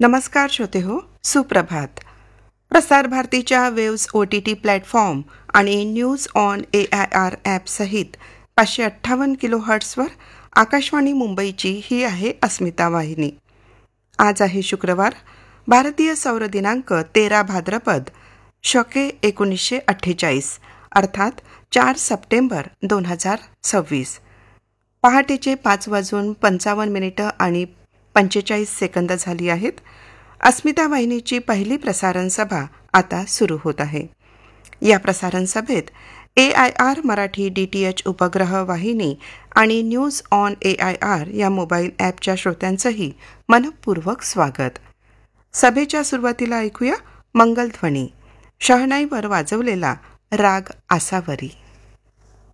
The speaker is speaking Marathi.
नमस्कार श्रोते हो, सुप्रभात. प्रसार भारतीच्या वेव्स OTT प्लॅटफॉर्म आणि न्यूज ऑन AIR ॲप सहित 558 किलोहर्ट्झवर आकाशवाणी मुंबईची ही आहे अस्मिता वाहिनी. आज आहे शुक्रवार, भारतीय सौर दिनांक 13 भाद्रपद शके 1948 अर्थात 4 सप्टेंबर 2026. पहाटेचे 5:55 आणि 45 सेकंद झाली आहेत. अस्मिता वाहिनीची पहिली प्रसारण सभा आता सुरू होत आहे. या प्रसारण सभेत AIR मराठी DTH उपग्रह वाहिनी आणि न्यूज ऑन AIR या मोबाईल ॲपच्या श्रोत्यांचंही मनपूर्वक स्वागत. सभेच्या सुरुवातीला ऐकूया मंगलध्वनी, शहनाईवर वाजवलेला राग आसावरी.